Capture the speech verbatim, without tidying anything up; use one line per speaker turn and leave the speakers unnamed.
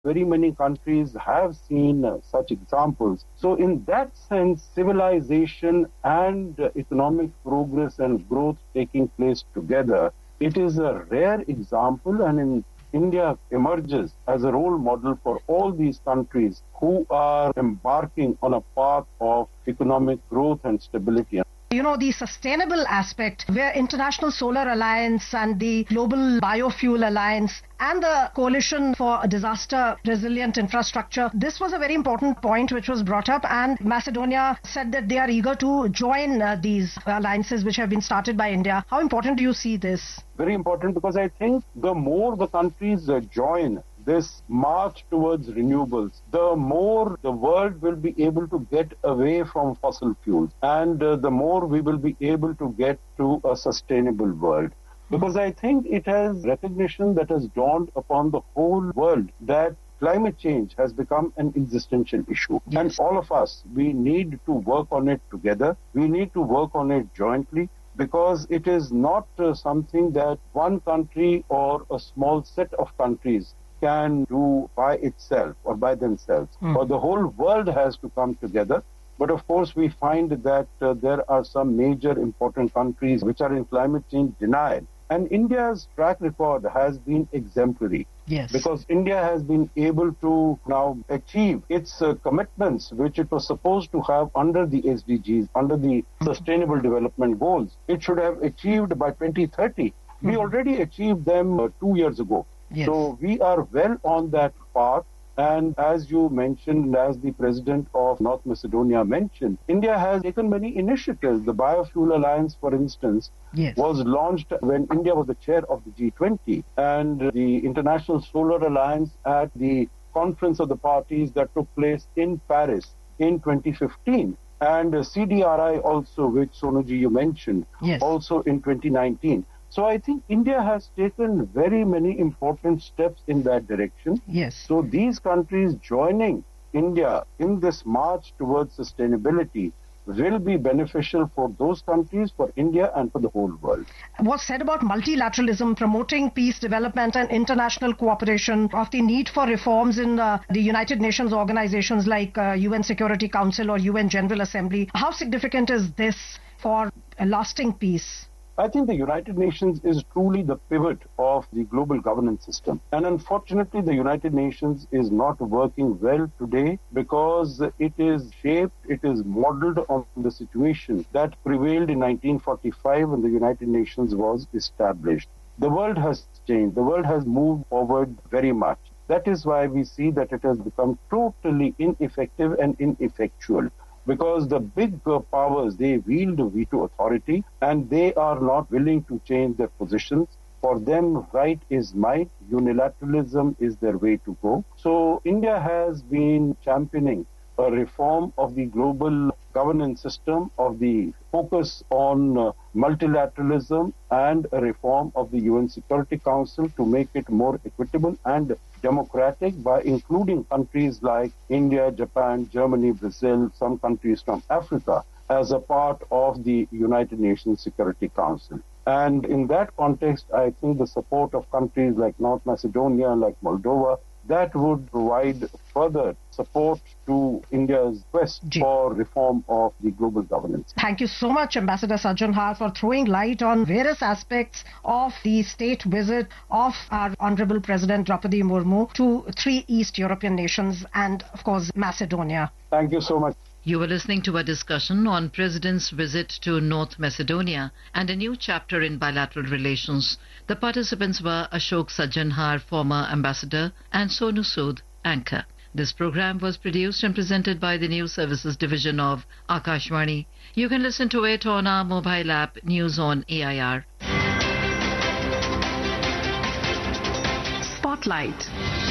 very many countries have seen uh, such examples. So in that sense, civilization and uh, economic progress and growth taking place together, it is a rare example, and in India emerges as a role model for all these countries who are embarking on a path of economic growth and stability.
You know, the sustainable aspect where International Solar Alliance and the Global Biofuel Alliance and the Coalition for Disaster Resilient Infrastructure, this was a very important point which was brought up, and Macedonia said that they are eager to join uh, these alliances which have been started by India. How important do you see this?
Very important, because I think the more the countries uh, join this march towards renewables, the more the world will be able to get away from fossil fuels, and uh, the more we will be able to get to a sustainable world. Because I think it has recognition that has dawned upon the whole world that climate change has become an existential issue. Yes. And all of us, we need to work on it together. We need to work on it jointly, because it is not uh, something that one country or a small set of countries can do by itself or by themselves, mm. or the whole world has to come together. But of course, we find that uh, there are some major important countries which are in climate change denial. And India's track record has been exemplary.
Yes.
Because India has been able to now achieve its uh, commitments which it was supposed to have under the S D Gs, under the mm-hmm. Sustainable Development Goals. It should have achieved by twenty thirty. Mm-hmm. We already achieved them uh, two years ago.
Yes.
So we are well on that path. And as you mentioned, as the President of North Macedonia mentioned, India has taken many initiatives. The Biofuel Alliance, for instance,
yes.
was launched when India was the chair of the G twenty, and the International Solar Alliance at the Conference of the Parties that took place in Paris in twenty fifteen. And C D R I also, which Sonuji you mentioned,
yes.
also in twenty nineteen. So I think India has taken very many important steps in that direction.
Yes.
So these countries joining India in this march towards sustainability will be beneficial for those countries, for India, and for the whole world.
What's said about multilateralism, promoting peace, development, and international cooperation, of the need for reforms in uh, the United Nations organizations like uh, U N Security Council or U N General Assembly, how significant is this for a lasting peace?
I think the United Nations is truly the pivot of the global governance system. And unfortunately, the United Nations is not working well today because it is shaped, it is modeled on the situation that prevailed in nineteen forty-five when the United Nations was established. The world has changed. The world has moved forward very much. That is why we see that it has become totally ineffective and ineffectual. Because the big uh, powers, they wield veto authority, and they are not willing to change their positions. For them, right is might, unilateralism is their way to go. So India has been championing a reform of the global governance system, of the focus on uh, multilateralism, and a reform of the U N Security Council to make it more equitable and democratic by including countries like India, Japan, Germany, Brazil, some countries from Africa as a part of the United Nations Security Council. And in that context, I think the support of countries like North Macedonia, like Moldova, that would provide further support to India's quest
Gee.
for reform of the global governance.
Thank you so much, Ambassador Sajjan Har, for throwing light on various aspects of the state visit of our Honorable President Draupadi Murmu to three East European nations and, of course, Macedonia.
Thank you so much.
You were listening to a discussion on President's visit to North Macedonia and a new chapter in bilateral relations. The participants were Ashok Sajjan Har, former ambassador, and Sonu Sood, anchor. This program was produced and presented by the News Services Division of Akashvani. You can listen to it on our mobile app, News on A I R.
Spotlight.